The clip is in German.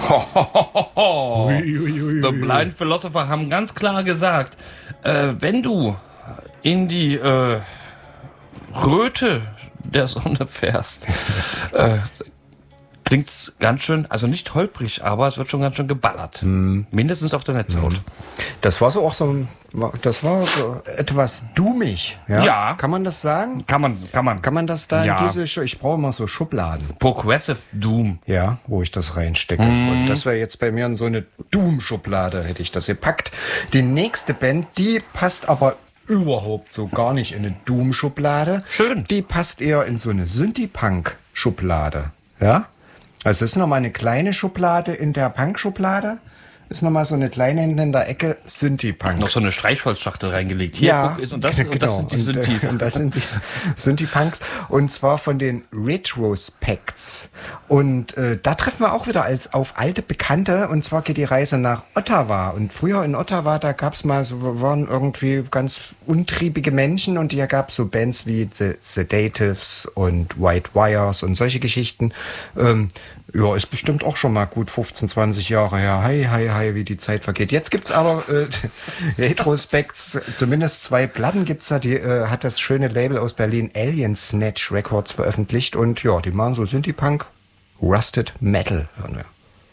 The Blind Philosopher haben ganz klar gesagt, wenn du in die Röte der Sonne fährst, klingt's ganz schön, also nicht holprig, aber es wird schon ganz schön geballert. Mindestens auf der Netzhaut. Das war so auch das war so etwas doomig. Ja? Ja. Kann man das sagen? Kann man. Kann man das da Ja. in diese, ich brauche mal so Schubladen. Progressive Doom. Ja, wo ich das reinstecke. Und das wäre jetzt bei mir in so eine Doom-Schublade, hätte ich das gepackt. Die nächste Band, die passt aber überhaupt so gar nicht in eine Doom-Schublade. Schön. Die passt eher in so eine Synthie-Punk-Schublade. Ja? Also es ist nochmal eine kleine Schublade in der Punk-Schublade. Ist nochmal so eine kleine hinten in der Ecke Synthie-Punk. Noch so eine Streichholzschachtel reingelegt. Hier, Ja, guck, und das genau. sind die Synthes. Und das sind die Synthie-Punks. Und zwar von den Retrospects. Und da treffen wir auch wieder auf alte Bekannte. Und zwar geht die Reise nach Ottawa. Und früher in Ottawa, da gab's mal so, waren irgendwie ganz untriebige Menschen. Und da gab's so Bands wie The Sedatives und White Wires und solche Geschichten. Ja, ist bestimmt auch schon mal gut 15, 20 Jahre her. Hi, wie die Zeit vergeht. Jetzt gibt's aber Retrospects, zumindest 2 Platten gibt's da. Die hat das schöne Label aus Berlin Alien Snatch Records veröffentlicht. Und ja, die machen so Synthie-Punk, Rusted Metal, hören wir.